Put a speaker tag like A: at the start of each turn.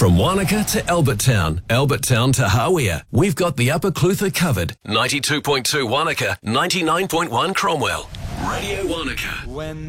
A: From Wanaka to Albertown, Albertown to Hawea, we've got the Upper Clutha covered. 92.2 Wanaka, 99.1 Cromwell. Radio Wanaka.